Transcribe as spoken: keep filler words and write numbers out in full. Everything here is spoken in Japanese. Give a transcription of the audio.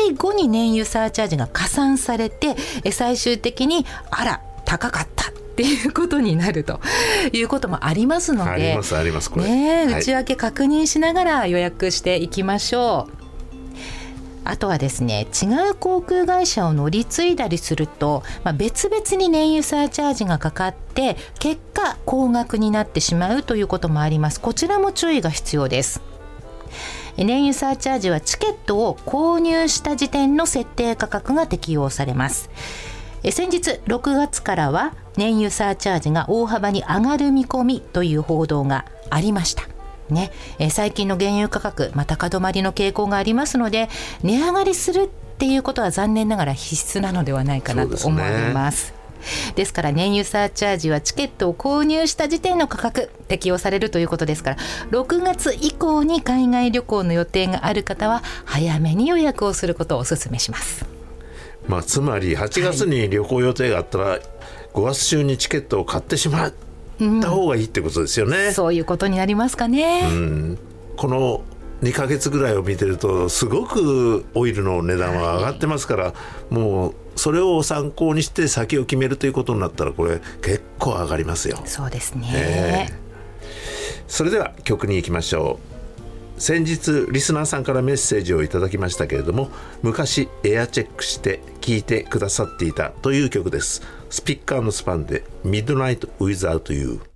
最後に燃油サーチャージが加算されて最終的にあら高かったっていうことになるということもありますので、 ありますありますこれ、 ね、 はい、 内訳確認しながら予約していきましょう。あとはですね、違う航空会社を乗り継いだりすると、まあ、別々に燃油サーチャージがかかって結果高額になってしまうということもあります。こちらも注意が必要です。燃油サーチャージはチケットを購入した時点の設定価格が適用されます。先日ろくがつからは燃油サーチャージが大幅に上がる見込みという報道がありましたね。え最近の原油価格、まあ、高止まりの傾向がありますので、値上がりするっていうことは残念ながら必須なのではないかなと思われます。ですから燃油サーチャージはチケットを購入した時点の価格適用されるということですから、ろくがつ以降に海外旅行の予定がある方は早めに予約をすることをお勧めします。 まあ、つまりはちがつに旅行予定があったら、はい、ごがつ中にチケットを買ってしまった方がいいってことですよね、 うん、そういうことになりますかね、 うん、このにかげつぐらいを見てるとすごくオイルの値段は上がってますから、はい、もうそれを参考にして先を決めるということになったらこれ結構上がりますよ。 そうですね、 えー、それでは曲に行きましょう。先日リスナーさんからメッセージをいただきましたけれども、昔エアチェックして聴いてくださっていたという曲です。スピッカーのスパンで Midnight Without You。